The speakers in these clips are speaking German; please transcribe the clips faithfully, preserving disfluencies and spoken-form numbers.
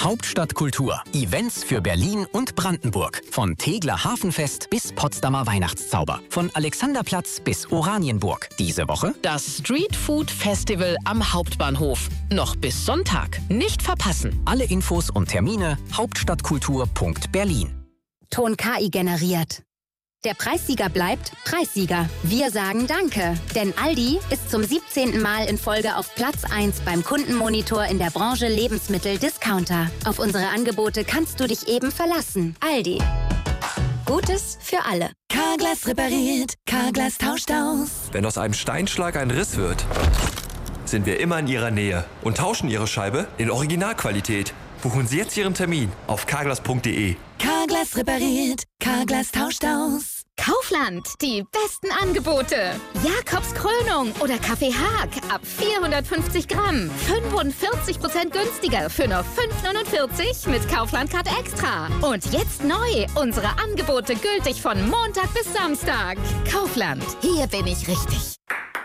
Hauptstadtkultur. Events für Berlin und Brandenburg. Von Tegeler Hafenfest bis Potsdamer Weihnachtszauber. Von Alexanderplatz bis Oranienburg. Diese Woche das Street Food Festival am Hauptbahnhof. Noch bis Sonntag. Nicht verpassen. Alle Infos und Termine hauptstadtkultur punkt berlin. Ton K I generiert. Der Preissieger bleibt Preissieger. Wir sagen Danke, denn Aldi ist zum siebzehnten Mal in Folge auf Platz eins beim Kundenmonitor in der Branche Lebensmittel-Discounter. Auf unsere Angebote kannst du dich eben verlassen. Aldi. Gutes für alle. Carglass repariert, Carglass tauscht aus. Wenn aus einem Steinschlag ein Riss wird, sind wir immer in Ihrer Nähe und tauschen Ihre Scheibe in Originalqualität. Buchen Sie jetzt Ihren Termin auf carglass punkt de. Carglass repariert, Carglass tauscht aus. Kaufland, die besten Angebote. Jakobs Krönung oder Kaffee Haag ab vierhundertfünfzig Gramm. fünfundvierzig Prozent günstiger für nur fünf neunundvierzig mit Kaufland-Card Extra. Und jetzt neu, unsere Angebote gültig von Montag bis Samstag. Kaufland, hier bin ich richtig.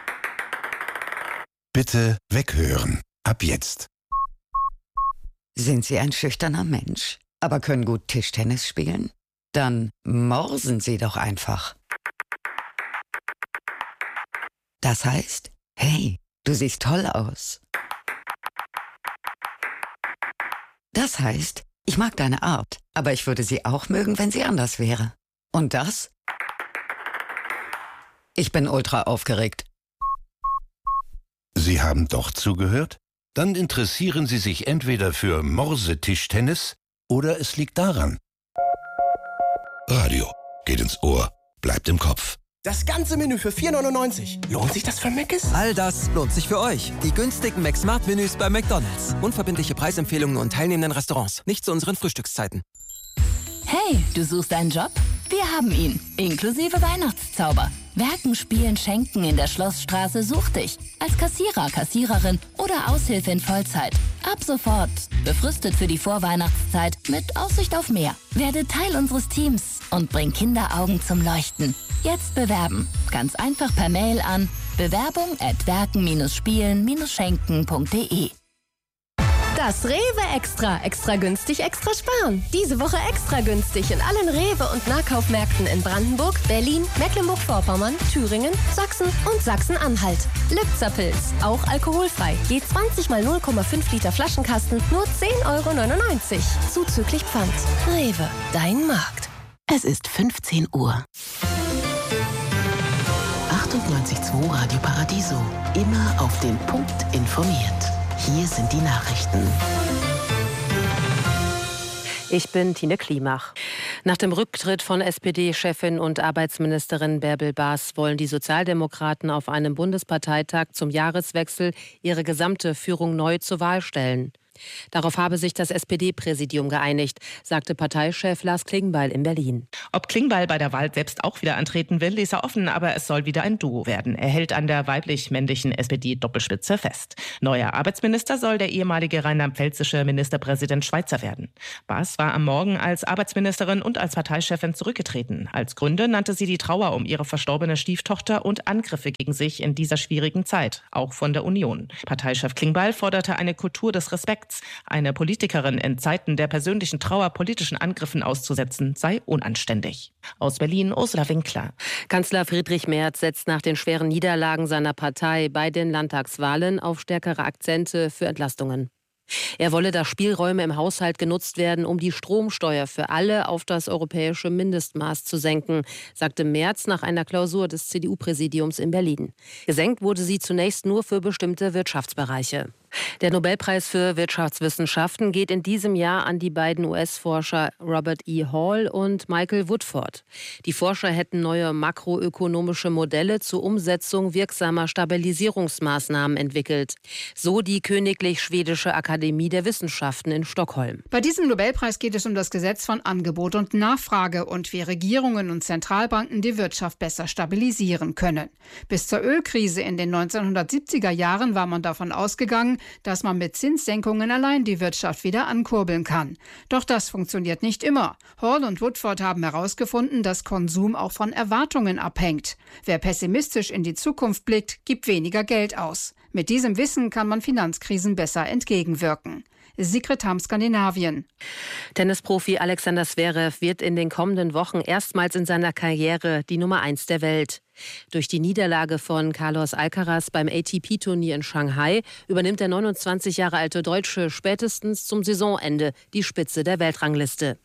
Bitte weghören. Ab jetzt. Sind Sie ein schüchterner Mensch, aber können gut Tischtennis spielen? Dann morsen Sie doch einfach. Das heißt, hey, du siehst toll aus. Das heißt, ich mag deine Art, aber ich würde sie auch mögen, wenn sie anders wäre. Und das? Ich bin ultra aufgeregt. Sie haben doch zugehört? Dann interessieren Sie sich entweder für Morse-Tischtennis oder es liegt daran. Radio geht ins Ohr, bleibt im Kopf. Das ganze Menü für vier neunundneunzig. Lohnt sich das für Mc's? All das lohnt sich für euch. Die günstigen McSmart-Menüs bei McDonald's. Unverbindliche Preisempfehlungen und teilnehmenden Restaurants. Nicht zu unseren Frühstückszeiten. Hey, du suchst einen Job? Wir haben ihn. Inklusive Weihnachtszauber. Werken, Spielen, Schenken in der Schlossstraße sucht dich. Als Kassierer, Kassiererin oder Aushilfe in Vollzeit. Ab sofort. Befristet für die Vorweihnachtszeit mit Aussicht auf mehr. Werde Teil unseres Teams und bring Kinderaugen zum Leuchten. Jetzt bewerben. Ganz einfach per Mail an bewerbung at werken spielen schenken punkt de. Das Rewe Extra. Extra günstig, extra sparen. Diese Woche extra günstig in allen Rewe- und Nahkaufmärkten in Brandenburg, Berlin, Mecklenburg-Vorpommern, Thüringen, Sachsen und Sachsen-Anhalt. Lipzerpilz, auch alkoholfrei. Je zwanzig mal null Komma fünf Liter Flaschenkasten, nur zehn Euro neunundneunzig. Zuzüglich Pfand. Rewe, dein Markt. Es ist fünfzehn Uhr. achtundneunzig Komma zwei Radio Paradiso. Immer auf den Punkt informiert. Hier sind die Nachrichten. Ich bin Tine Klimach. Nach dem Rücktritt von S P D-Chefin und Arbeitsministerin Bärbel Baas wollen die Sozialdemokraten auf einem Bundesparteitag zum Jahreswechsel ihre gesamte Führung neu zur Wahl stellen. Darauf habe sich das S P D-Präsidium geeinigt, sagte Parteichef Lars Klingbeil in Berlin. Ob Klingbeil bei der Wahl selbst auch wieder antreten will, ließ er offen, aber es soll wieder ein Duo werden. Er hält an der weiblich-männlichen S P D-Doppelspitze fest. Neuer Arbeitsminister soll der ehemalige rheinland-pfälzische Ministerpräsident Schweizer werden. Baas war am Morgen als Arbeitsministerin und als Parteichefin zurückgetreten. Als Gründe nannte sie die Trauer um ihre verstorbene Stieftochter und Angriffe gegen sich in dieser schwierigen Zeit, auch von der Union. Parteichef Klingbeil forderte eine Kultur des Respekts. Eine Politikerin in Zeiten der persönlichen Trauer politischen Angriffen auszusetzen, sei unanständig. Aus Berlin, Ursula Winkler. Kanzler Friedrich Merz setzt nach den schweren Niederlagen seiner Partei bei den Landtagswahlen auf stärkere Akzente für Entlastungen. Er wolle, dass Spielräume im Haushalt genutzt werden, um die Stromsteuer für alle auf das europäische Mindestmaß zu senken, sagte Merz nach einer Klausur des C D U-Präsidiums in Berlin. Gesenkt wurde sie zunächst nur für bestimmte Wirtschaftsbereiche. Der Nobelpreis für Wirtschaftswissenschaften geht in diesem Jahr an die beiden U S-Forscher Robert E. Hall und Michael Woodford. Die Forscher hätten neue makroökonomische Modelle zur Umsetzung wirksamer Stabilisierungsmaßnahmen entwickelt. So die Königlich Schwedische Akademie der Wissenschaften in Stockholm. Bei diesem Nobelpreis geht es um das Gesetz von Angebot und Nachfrage und wie Regierungen und Zentralbanken die Wirtschaft besser stabilisieren können. Bis zur Ölkrise in den neunzehnhundertsiebziger Jahren war man davon ausgegangen, dass man mit Zinssenkungen allein die Wirtschaft wieder ankurbeln kann. Doch das funktioniert nicht immer. Hall und Woodford haben herausgefunden, dass Konsum auch von Erwartungen abhängt. Wer pessimistisch in die Zukunft blickt, gibt weniger Geld aus. Mit diesem Wissen kann man Finanzkrisen besser entgegenwirken. Sigrid Hamm, Skandinavien. Tennisprofi Alexander Zverev wird in den kommenden Wochen erstmals in seiner Karriere die Nummer eins der Welt. Durch die Niederlage von Carlos Alcaraz beim A T P-Turnier in Shanghai übernimmt der neunundzwanzig Jahre alte Deutsche spätestens zum Saisonende die Spitze der Weltrangliste.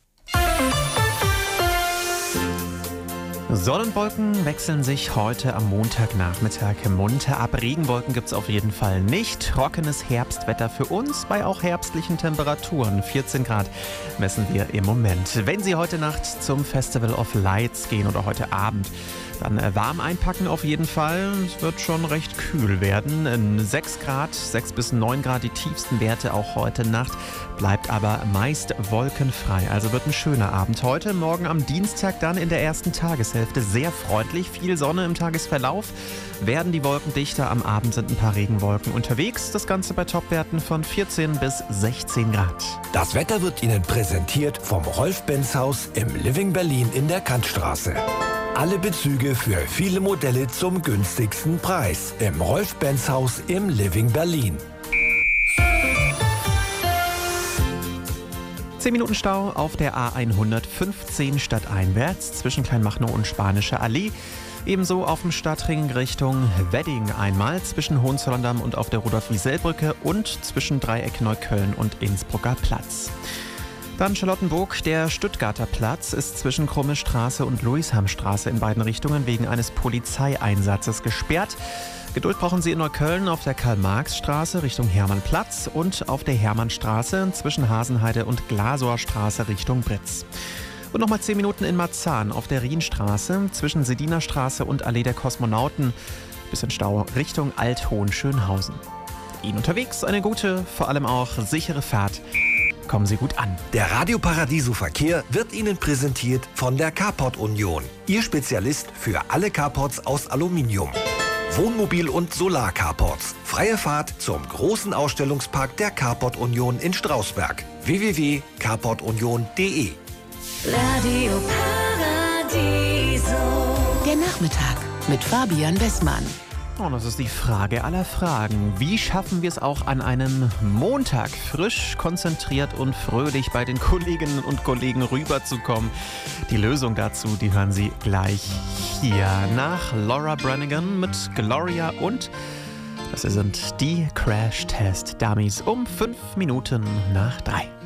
Sonnenwolken wechseln sich heute am Montagnachmittag munter ab. Regenwolken gibt es auf jeden Fall nicht. Trockenes Herbstwetter für uns bei auch herbstlichen Temperaturen. vierzehn Grad messen wir im Moment. Wenn Sie heute Nacht zum Festival of Lights gehen oder heute Abend, dann warm einpacken auf jeden Fall. Es wird schon recht kühl werden. sechs Grad, sechs bis neun Grad die tiefsten Werte auch heute Nacht. Bleibt aber meist wolkenfrei. Also wird ein schöner Abend heute. Morgen am Dienstag dann in der ersten Tageshälfte sehr freundlich. Viel Sonne im Tagesverlauf. Werden die Wolken dichter. Am Abend sind ein paar Regenwolken unterwegs. Das Ganze bei Topwerten von vierzehn bis sechzehn Grad. Das Wetter wird Ihnen präsentiert vom Rolf-Benz-Haus im Living Berlin in der Kantstraße. Alle Bezüge für viele Modelle zum günstigsten Preis im Rolf-Benz-Haus im Living Berlin. zehn Minuten Stau auf der A hundertfünfzehn stadteinwärts zwischen Kleinmachnow und Spanische Allee. Ebenso auf dem Stadtring Richtung Wedding einmal zwischen Hohenzollern-Damm und auf der Rudolf-Wiesel-Brücke und zwischen Dreieck Neukölln und Innsbrucker Platz. Dann Charlottenburg, der Stuttgarter Platz ist zwischen Krumme Straße und Louis-Hamm-Straße in beiden Richtungen wegen eines Polizeieinsatzes gesperrt. Geduld brauchen Sie in Neukölln auf der Karl-Marx-Straße Richtung Hermannplatz und auf der Hermannstraße zwischen Hasenheide und Glasorstraße Richtung Britz. Und nochmal zehn Minuten in Marzahn auf der Rienstraße zwischen Sedinerstraße und Allee der Kosmonauten. Bisschen Stau Richtung Alt-Hohenschönhausen. Ihnen unterwegs eine gute, vor allem auch sichere Fahrt. Kommen Sie gut an. Der Radio Paradiso Verkehr wird Ihnen präsentiert von der Carport Union. Ihr Spezialist für alle Carports aus Aluminium. Wohnmobil- und Solar-Carports. Freie Fahrt zum großen Ausstellungspark der Carport Union in Strausberg. w w w punkt carport union punkt d e. Radio Paradiso. Der Nachmittag mit Fabian Westmann. Oh, das ist die Frage aller Fragen. Wie schaffen wir es auch an einem Montag frisch, konzentriert und fröhlich bei den Kolleginnen und Kollegen rüberzukommen? Die Lösung dazu, die hören Sie gleich hier nach Laura Branigan mit Gloria und das sind die Crash Test Dummies um fünf Minuten nach drei.